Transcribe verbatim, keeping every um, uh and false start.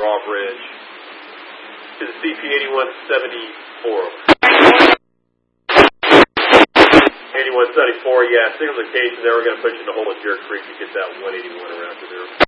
Drawbridge to the C P eighty-one seventy-four. eighty-one seventy-four, yeah, signal location there. We're going to push into Hole of Jerk Creek to get that one eighty-one around to there.